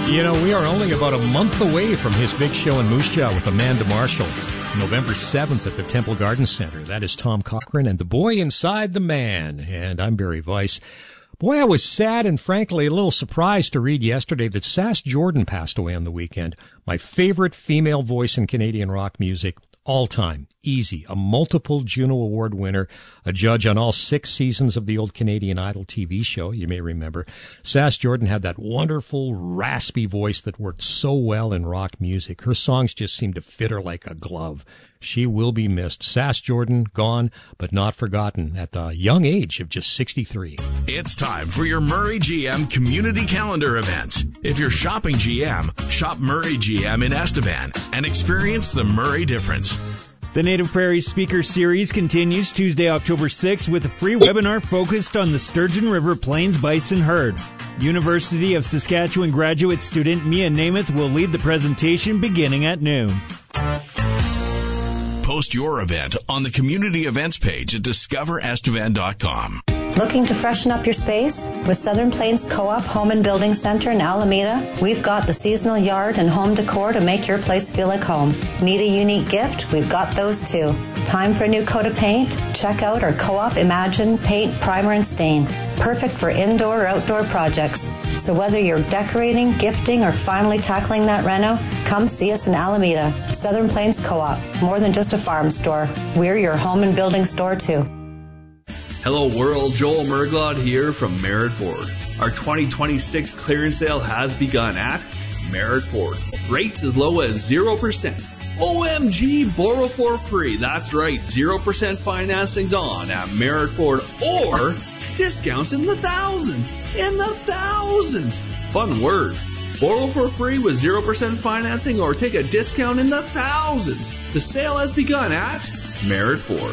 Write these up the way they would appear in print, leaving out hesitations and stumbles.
You know, we are only about a month away from his big show in Moose Jaw with Amanda Marshall, November 7th at the Temple Garden Center. That is Tom Cochrane and The Boy Inside the Man. And I'm Barry Weiss. Boy, I was sad and frankly a little surprised to read yesterday that Sass Jordan passed away on the weekend. My favorite female voice in Canadian rock music, all time. Easy. A multiple Juno Award winner, a judge on all 6 seasons of the old Canadian Idol TV show, you may remember. Sass Jordan had that wonderful, raspy voice that worked so well in rock music. Her songs just seemed to fit her like a glove. She will be missed. Sass Jordan, gone, but not forgotten at the young age of just 63. It's time for your Murray GM Community Calendar event. If you're shopping GM, shop Murray GM in Estevan and experience the Murray difference. The Native Prairie Speaker Series continues Tuesday, October 6th with a free webinar focused on the Sturgeon River Plains Bison Herd. University of Saskatchewan graduate student Mia Namath will lead the presentation beginning at noon. Post your event on the community events page at discoverestevan.com. Looking to freshen up your space? With Southern Plains Co-op Home and Building Center in Alameda, we've got the seasonal yard and home decor to make your place feel like home. Need a unique gift? We've got those too. Time for a new coat of paint? Check out our Co-op Imagine Paint, Primer, and Stain. Perfect for indoor or outdoor projects. So whether you're decorating, gifting, or finally tackling that reno, come see us in Alameda. Southern Plains Co-op, more than just a farm store. We're your home and building store too. Hello world, Joel Merglod here from Merritt Ford. Our 2026 clearance sale has begun at Merritt Ford. Rates as low as 0%. OMG, borrow for free. That's right, 0% financing's on at Merritt Ford, or discounts in the thousands. Fun word. Borrow for free with 0% financing or take a discount in the thousands. The sale has begun at Merritt Ford.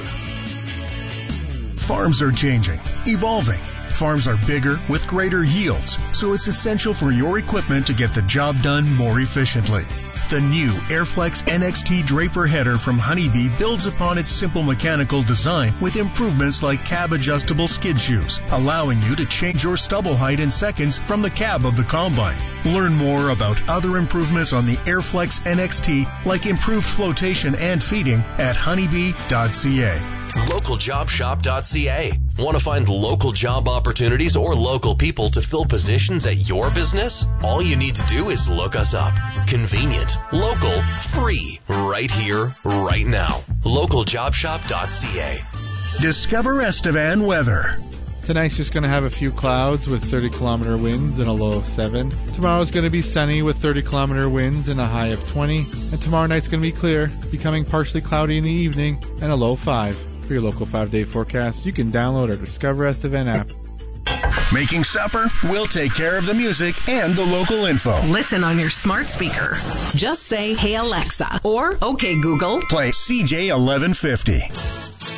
Farms are changing, evolving. Farms are bigger with greater yields, so it's essential for your equipment to get the job done more efficiently. The new Airflex NXT Draper header from Honeybee builds upon its simple mechanical design with improvements like cab-adjustable skid shoes, allowing you to change your stubble height in seconds from the cab of the combine. Learn more about other improvements on the Airflex NXT, like improved flotation and feeding, at honeybee.ca. LocalJobShop.ca. Want to find local job opportunities or local people to fill positions at your business? All you need to do is look us up. Convenient, local, free, right here, right now. LocalJobShop.ca. Discover Estevan weather. Tonight's just going to have a few clouds with 30-kilometer winds and a low of 7. Tomorrow's going to be sunny with 30-kilometer winds and a high of 20. And tomorrow night's going to be clear, becoming partially cloudy in the evening and a low of 5. For your local 5-day forecast, you can download our Discover Estevan app. Making supper? We'll take care of the music and the local info. Listen on your smart speaker. Just say, "Hey Alexa," or "Okay Google." Play CJ 1150.